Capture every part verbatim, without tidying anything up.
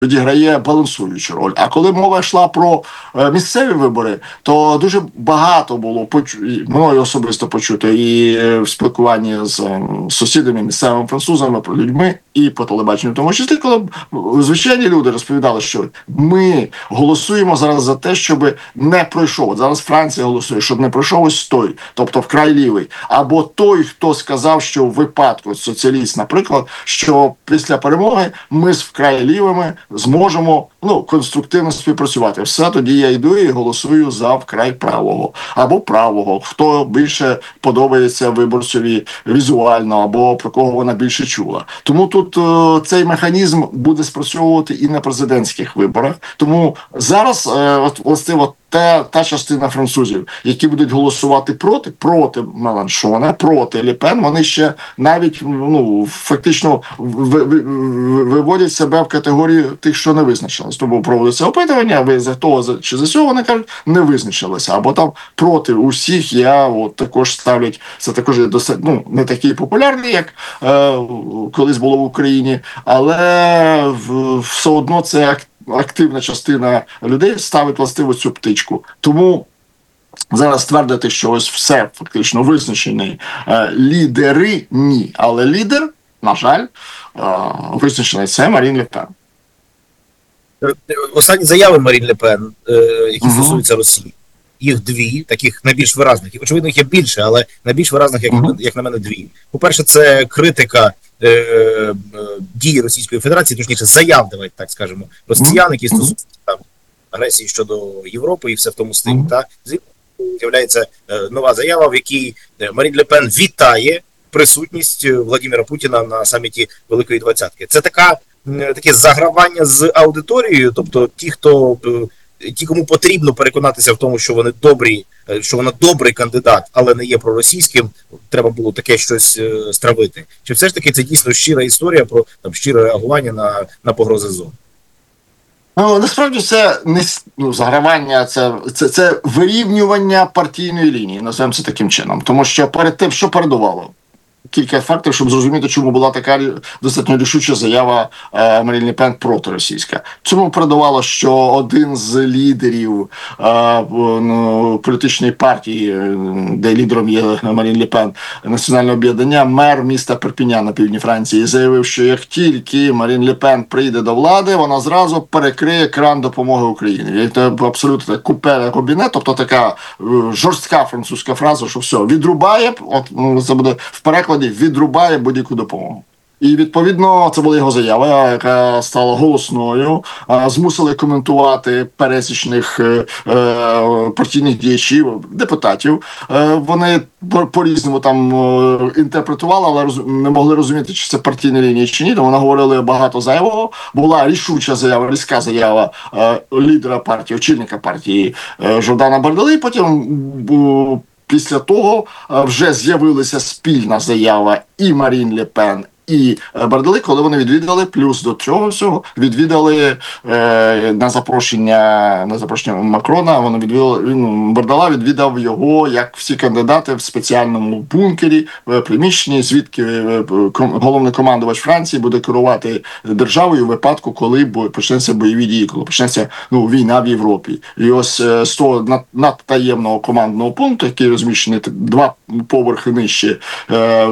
відіграє балансуючу роль. А коли мова йшла про е, місцеві вибори, то дуже багато було почу... мною особисто почуто і в спілкуванні з е, сусідами, місцевими французами, про людьми і по телебаченню. В тому числі, коли звичайні люди розповідали, що ми голосуємо зараз за те, щоб не пройшов. От зараз Франція голосує, щоб не пройшов ось той, тобто вкрай лівий. Або той, хто сказав, що в випадку соціаліст, наприклад, що після перемоги ми з вкрай лівими зможемо ну, конструктивно співпрацювати. Все, тоді я йду і голосую за вкрай правого. Або правого, хто більше подобається виборцеві візуально, або про кого вона більше чула. Тому тут е, цей механізм буде спрацьовувати і на президентських виборах. Тому зараз, е, от, властиво, Та, та частина французів, які будуть голосувати проти, проти Меланшона, проти Ле Пен, вони ще навіть ну, фактично ви, ви, виводять себе в категорію тих, що не визначились. Тому проводиться опитування, ви за того за, чи за цього, вони кажуть, не визначилися. Або там проти усіх, я от, також ставлять, це також досить, ну, не такий популярний, як е, колись було в Україні, але в, все одно це активно. Активна частина людей ставить властиво цю птичку. Тому зараз твердити, що ось все фактично визначені е, лідери – ні. Але лідер, на жаль, е, визначений – це Марін Ле Пен. Останні заяви Марін Ле Пен, е, які угу. стосуються Росії, їх дві, таких найбільш виразних. Очевидно, їх є більше, але найбільш виразних, як, угу. як на мене, дві. По-перше, це критика Е, е, дії Російської Федерації, точніше заяв, давайте так скажемо, росіян, які стосуються там агресії щодо Європи і все в тому стилі. Mm-hmm. Та з'являється е, нова заява, в якій Марін Ле Пен вітає присутність Владимира Путіна на саміті Великої Двадцятки. Це така е, таке загравання з аудиторією, тобто ті, хто е, ті, кому потрібно переконатися в тому, що вони добрі, що вона добрий кандидат, але не є проросійським, треба було таке щось е, стравити. Чи все ж таки це дійсно щира історія про там щире реагування на, на погрози зони? Ну, насправді це не ну, загравання, це, це, це вирівнювання партійної лінії, називаємо це таким чином. Тому що перед тим, що передувало? Кілька факторів, щоб зрозуміти, чому була така достатньо рішуча заява е, Марін Ле Пен проти-російська. Цьому передувало, що один з лідерів е, ну, політичної партії, де лідером є Марін Ле Пен, національне об'єднання, мер міста Перпіня на півдні Франції, заявив, що як тільки Марін Ле Пен прийде до влади, вона зразу перекриє кран допомоги Україні. Це абсолютно купе кабінет, тобто така жорстка французька фраза, що все, відрубає, от це буде в перекладі, відрубає будь-яку допомогу. І, відповідно, це була його заява, яка стала голосною, змусили коментувати пересічних е, партійних діячів, депутатів. Е, вони по-різному там е, інтерпретували, але роз, не могли розуміти, чи це партійна лінія, чи ні. Тому вони говорили багато зайвого. Була рішуча заява, різка заява е, лідера партії, очільника партії е, Жордана Бардели, потім е, після того вже з'явилася спільна заява і Марін Ле Пен, і Бардели, коли вони відвідали, плюс до цього всього, відвідали е, на запрошення на запрошення Макрона, вони відвідали, він, Бардела відвідав його, як всі кандидати, в спеціальному бункері, в приміщенні, звідки е, ком, головний командувач Франції буде керувати державою у випадку, коли почнеться бойові дії, коли почнеться ну, війна в Європі. І ось е, з того над, надтаємного командного пункту, який розміщений два поверхи нижче е,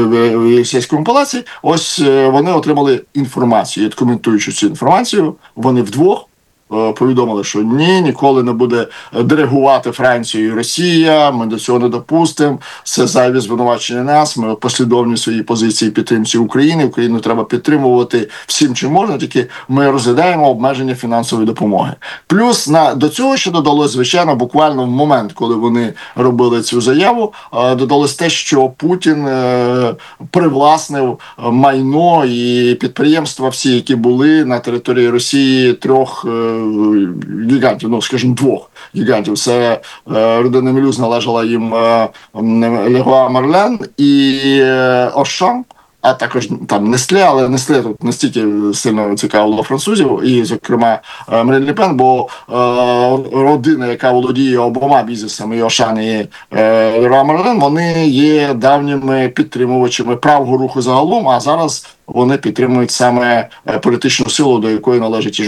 в Єлисейському палаці, ось вони отримали інформацію. І коментуючи цю інформацію, вони вдвох повідомили, що ні, ніколи не буде диригувати Францію і Росія, ми до цього не допустимо, це зайві звинувачення нас, ми послідовні в своїй позиції підтримці України, Україну треба підтримувати всім, чим можна, тільки ми розглядаємо обмеження фінансової допомоги. Плюс на, до цього ще додалось, звичайно, буквально в момент, коли вони робили цю заяву, додалось те, що Путін е, привласнив майно і підприємства всі, які були на території Росії трьох е, гігантів, ну, скажімо, двох гігантів. Це е, родина Мелюз належала їм е, Леруа Мерлен і е, Ошан, а також там Нестле, але Нестле тут настільки сильно цікавило французів, і, зокрема, Марін Ле Пен, бо е, родина, яка володіє обома бізнесами, і Ошан, і е, Леруа Мерлен, вони є давніми підтримувачами правого руху загалом, а зараз вони підтримують саме політичну силу, до якої належить і